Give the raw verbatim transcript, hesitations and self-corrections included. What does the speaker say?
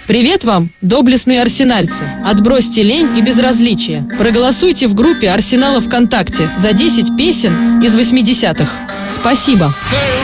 Привет вам, доблестные арсенальцы! Отбросьте лень и безразличие. Проголосуйте в группе Арсенала ВКонтакте за десять песен из восьмидесятых. Спасибо!